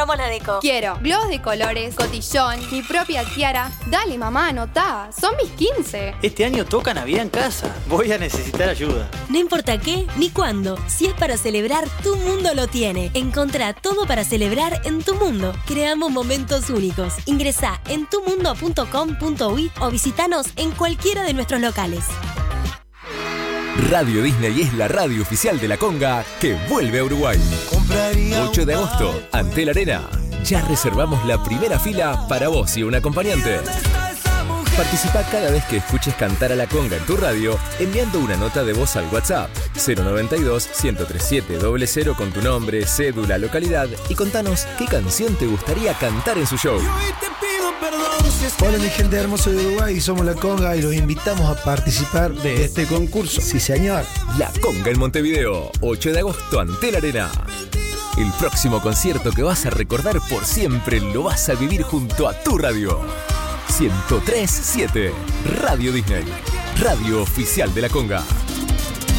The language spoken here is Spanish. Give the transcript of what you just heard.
armamos la deco. Quiero globos de colores, cotillón, mi propia tiara. Dale, mamá, anotá. Son mis 15. Este año toca Navidad en casa. Voy a necesitar ayuda. No importa qué ni cuándo. Si es para celebrar, Tu Mundo lo tiene. Encontrá todo para celebrar en Tu Mundo. Creamos momentos únicos. Ingresá en tumundo.com.uy o visitanos en cualquiera de nuestros locales. Radio Disney es la radio oficial de la conga que vuelve a Uruguay. 8 de agosto, Antel Arena. Ya reservamos la primera fila para vos y un acompañante. Participa cada vez que escuches cantar a la conga en tu radio enviando una nota de voz al WhatsApp 092-103700 con tu nombre, cédula, localidad y contanos qué canción te gustaría cantar en su show. Hola mi gente hermosa de Uruguay, somos La Conga y los invitamos a participar de este concurso. Sí señor. La Conga en Montevideo, 8 de agosto, Antel Arena. El próximo concierto que vas a recordar por siempre lo vas a vivir junto a tu radio. 103.7 Radio Disney, radio oficial de la conga.